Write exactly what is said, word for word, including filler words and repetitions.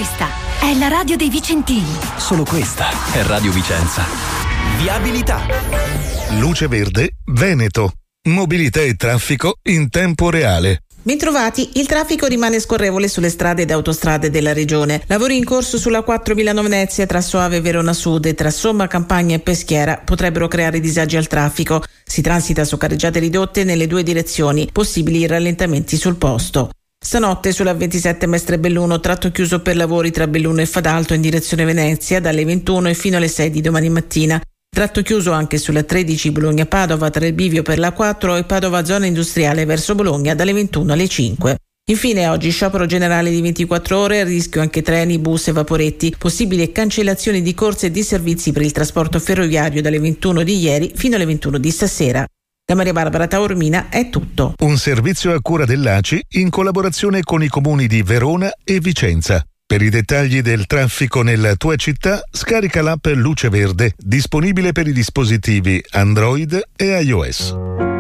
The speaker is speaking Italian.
Questa è la radio dei Vicentini. Solo questa è Radio Vicenza. Viabilità. Luce Verde Veneto. Mobilità e traffico in tempo reale. Bentrovati, il traffico rimane scorrevole sulle strade ed autostrade della regione. Lavori in corso sulla quattro Milano-Venezia tra Soave e Verona Sud e tra Somma, Campagna e Peschiera potrebbero creare disagi al traffico. Si transita su carreggiate ridotte nelle due direzioni, possibili rallentamenti sul posto. Stanotte sulla ventisette Mestre Belluno, tratto chiuso per lavori tra Belluno e Fadalto in direzione Venezia dalle ventuno e fino alle sei di domani mattina. Tratto chiuso anche sulla tredici Bologna-Padova tra il bivio per la quattro e Padova zona industriale verso Bologna dalle ventuno alle cinque. Infine oggi sciopero generale di ventiquattro ore, a rischio anche treni, bus e vaporetti, possibili cancellazioni di corse e di servizi per il trasporto ferroviario dalle ventuno di ieri fino alle ventuno di stasera. Da Maria Barbara Taormina è tutto. Un servizio a cura dell'A C I in collaborazione con i comuni di Verona e Vicenza. Per i dettagli del traffico nella tua città, scarica l'app Luce Verde, disponibile per i dispositivi Android e iOS.